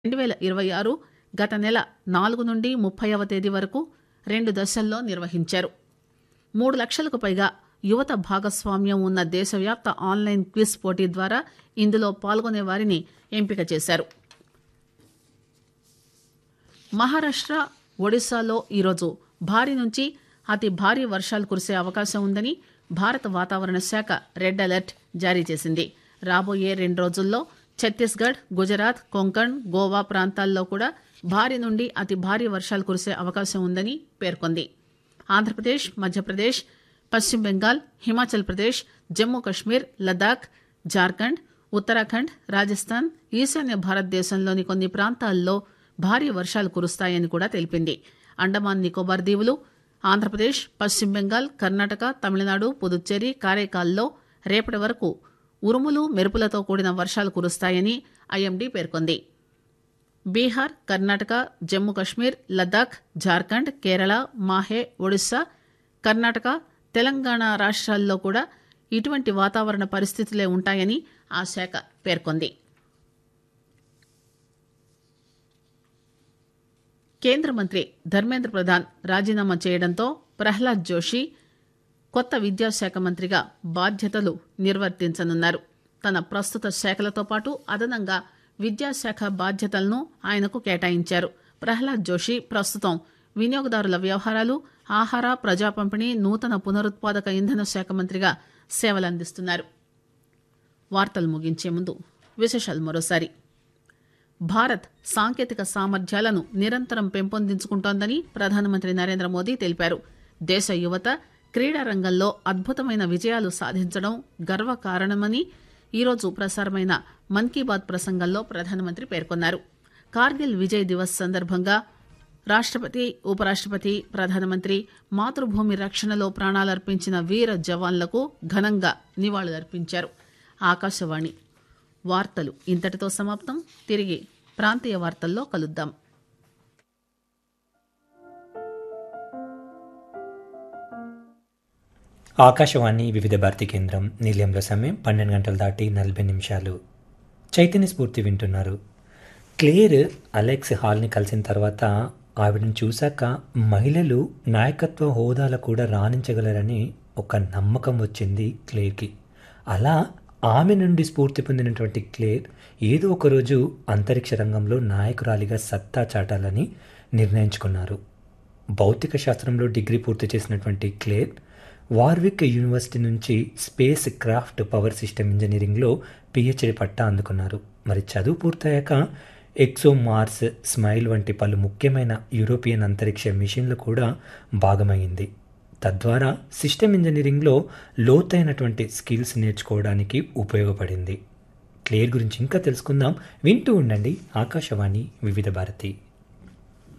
2026 గత నెల 4 నుండి 30వ తేదీ వరకు 2 దశల్లో నిర్వహించారు. 3 లక్షలకు పైగా యువత భాగస్వామ్యం ఉన్న దేశవ్యాప్త ఆన్లైన్ క్విజ్ పోటీ ద్వారా ఇందులో పాల్గొనే వారిని ఎంపిక చేశారు. మహారాష్ట్ర, ఒడిశాలో ఈరోజు భారీ నుంచి అతి భారీ వర్షాలు కురిసే అవకాశం ఉందని భారత వాతావరణ శాఖ రెడ్ అలర్ట్ జారీ చేసింది. రాబోయే 2 రోజుల్లో ఛత్తీస్గఢ్, గుజరాత్, కొంకణ్, గోవా ప్రాంతాల్లో కూడా భారీ నుండి అతి భారీ వర్షాలు కురిసే అవకాశం ఉందని పేర్కొంది. ఆంధ్రప్రదేశ్, మధ్యప్రదేశ్, పశ్చిమ బెంగాల్, హిమాచల్ ప్రదేశ్, జమ్మూ కశ్మీర్, లదాఖ్, జార్ఖండ్, ఉత్తరాఖండ్, రాజస్థాన్, ఈశాన్య భారతదేశంలోని కొన్ని ప్రాంతాల్లో భారీ వర్షాలు కురుస్తాయని కూడా తెలిపింది. అండమాన్ నికోబార్ దీవులు, ఆంధ్రప్రదేశ్, పశ్చిమ బెంగాల్, కర్ణాటక, తమిళనాడు, పుదుచ్చేరి, కారైకాల్లో రేపటి వరకు ఉరుములు, మెరుపులతో కూడిన వర్షాలు కురుస్తాయని ఐఎండీ పేర్కొంది. బీహార్, కర్ణాటక, జమ్మూ కశ్మీర్, లదాఖ్, జార్ఖండ్, కేరళ, మాహే, ఒడిశా, కర్ణాటక, తెలంగాణ రాష్ట్రాల్లో కూడా ఇటువంటి వాతావరణ పరిస్థితులే ఉంటాయని ఆ శాఖ పేర్కొంది. కేంద్ర మంత్రి ధర్మేంద్ర ప్రధాన్ రాజీనామా చేయడంతో ప్రహ్లాద్ జోషి కొత్త విద్యాశాఖ మంత్రిగా బాధ్యతలు నిర్వర్తించనున్నారు. తన ప్రస్తుత శాఖలతో పాటు అదనంగా విద్యాశాఖ బాధ్యతలను ఆయనకు కేటాయించారు. ప్రహ్లాద్ జోషి ప్రస్తుతం వినియోగదారుల వ్యవహారాలు, ఆహార, ప్రజా పంపిణీ, నూతన పునరుత్పాదక ఇంధన శాఖ మంత్రిగా సేవలందిస్తున్నారు. వార్తలు ముగించే ముందు విశేషాలు మరోసారి. భారత్ సాంకేతిక సామర్థ్యాలను నిరంతరం పెంపొందించుకుంటోందని ప్రధానమంత్రి నరేంద్ర మోదీ తెలిపారు. దేశ యువత క్రీడా రంగంలో అద్భుతమైన విజయాలు సాధించడం గర్వకారణమని ఈరోజు ప్రసారమైన మన్ కీ బాత్ ప్రసంగంలో ప్రధానమంత్రి పేర్కొన్నారు. కార్గిల్ విజయ్ దివస్ సందర్భంగా రాష్టపతి, ఉపరాష్టపతి, ప్రధానమంత్రి మాతృభూమి రక్షణలో ప్రాణాలర్పించిన వీర జవాన్లకు ఘనంగా నివాళులర్పించారు. ఆకాశవాణి వార్తలు ఇంతటితో సమాప్తం. తిరిగి ప్రాంతీయ వార్తల్లో కలుద్దాం. ఆకాశవాణి వివిధ భారతి కేంద్రం నిలయంలో సమయం 12 గంటలు దాటి 40 నిమిషాలు. చైతన్య స్ఫూర్తి వింటున్నారు. క్లేర్ అలెక్స్ హాల్ని కలిసిన తర్వాత ఆవిడని చూశాక మహిళలు నాయకత్వ హోదాలో కూడా రాణించగలరని ఒక నమ్మకం వచ్చింది క్లేర్కి. అలా ఆమె నుండి స్ఫూర్తి పొందినటువంటి క్లేర్ ఏదో ఒకరోజు అంతరిక్ష రంగంలో నాయకురాలిగా సత్తా చాటాలని నిర్ణయించుకున్నారు. భౌతిక శాస్త్రంలో డిగ్రీ పూర్తి చేసినటువంటి క్లేర్ వార్విక్ యూనివర్సిటీ నుంచి స్పేస్ క్రాఫ్ట్ పవర్ సిస్టమ్ ఇంజనీరింగ్లో పిహెచ్డి పట్టా అందుకున్నారు. మరి చదువు పూర్తయ్యాక ఎక్సోమార్స్, స్మైల్ వంటి పలు ముఖ్యమైన యూరోపియన్ అంతరిక్ష మిషన్లు కూడా భాగమైంది. తద్వారా సిస్టమ్ ఇంజనీరింగ్లో లోతైనటువంటి స్కిల్స్ నేర్చుకోవడానికి ఉపయోగపడింది. క్లేర్ గురించి ఇంకా తెలుసుకుందాం. వింటూ ఉండండి ఆకాశవాణి వివిధ భారతి.